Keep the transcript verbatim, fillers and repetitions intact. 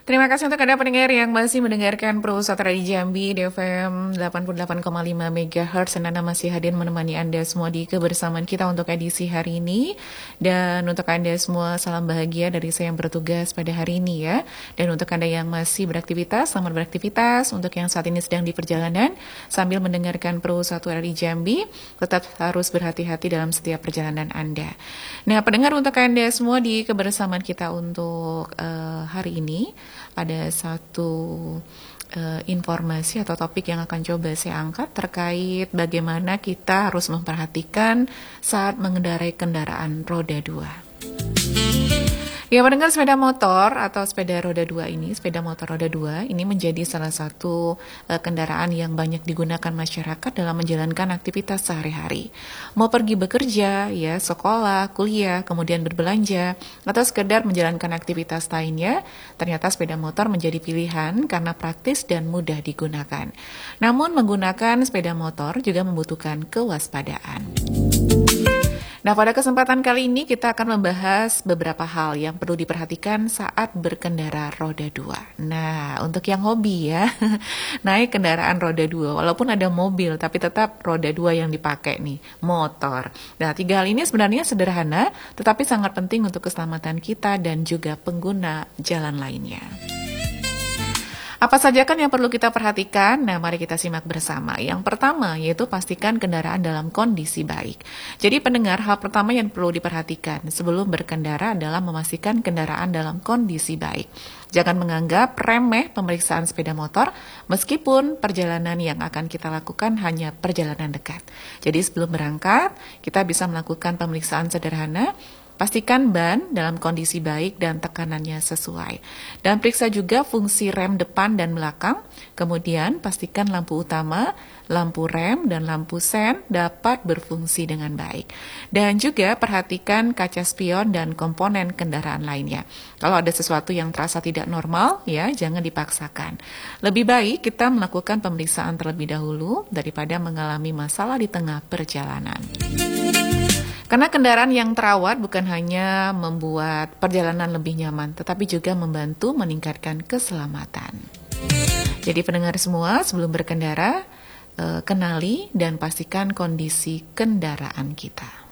Terima kasih untuk Anda pendengar yang masih mendengarkan Pro Satra di Jambi di F M delapan puluh delapan koma lima megahertz. Dan Anda masih hadir menemani Anda semua di kebersamaan kita untuk edisi hari ini. Dan untuk Anda semua, salam bahagia dari saya yang bertugas pada hari ini ya. Dan untuk Anda yang masih beraktivitas, selamat beraktivitas. Untuk yang saat ini sedang di perjalanan, sambil mendengarkan Pro Satra di Jambi, tetap harus berhati-hati dalam setiap perjalanan Anda. Nah, pendengar, untuk Anda semua di kebersamaan kita untuk uh, hari ini, ada satu uh, informasi atau topik yang akan coba saya angkat terkait bagaimana kita harus memperhatikan saat mengendarai kendaraan roda dua. Ya, pendengar, sepeda motor atau sepeda roda dua ini, sepeda motor roda dua ini menjadi salah satu uh, kendaraan yang banyak digunakan masyarakat dalam menjalankan aktivitas sehari-hari. Mau pergi bekerja, ya, sekolah, kuliah, kemudian berbelanja, atau sekedar menjalankan aktivitas lainnya, ternyata sepeda motor menjadi pilihan karena praktis dan mudah digunakan. Namun menggunakan sepeda motor juga membutuhkan kewaspadaan. Nah, pada kesempatan kali ini kita akan membahas beberapa hal yang perlu diperhatikan saat berkendara roda dua. Nah, untuk yang hobi ya, naik kendaraan roda dua, walaupun ada mobil, tapi tetap roda dua yang dipakai nih, motor. Nah, tiga hal ini sebenarnya sederhana, tetapi sangat penting untuk keselamatan kita dan juga pengguna jalan lainnya. Apa saja kan yang perlu kita perhatikan? Nah, mari kita simak bersama. Yang pertama, yaitu pastikan kendaraan dalam kondisi baik. Jadi pendengar, hal pertama yang perlu diperhatikan sebelum berkendara adalah memastikan kendaraan dalam kondisi baik. Jangan menganggap remeh pemeriksaan sepeda motor, meskipun perjalanan yang akan kita lakukan hanya perjalanan dekat. Jadi sebelum berangkat, kita bisa melakukan pemeriksaan sederhana. Pastikan ban dalam kondisi baik dan tekanannya sesuai. Dan periksa juga fungsi rem depan dan belakang. Kemudian pastikan lampu utama, lampu rem, dan lampu sen dapat berfungsi dengan baik. Dan juga perhatikan kaca spion dan komponen kendaraan lainnya. Kalau ada sesuatu yang terasa tidak normal, ya jangan dipaksakan. Lebih baik kita melakukan pemeriksaan terlebih dahulu daripada mengalami masalah di tengah perjalanan. Karena kendaraan yang terawat bukan hanya membuat perjalanan lebih nyaman, tetapi juga membantu meningkatkan keselamatan. Jadi pendengar semua, sebelum berkendara, eh, kenali dan pastikan kondisi kendaraan kita.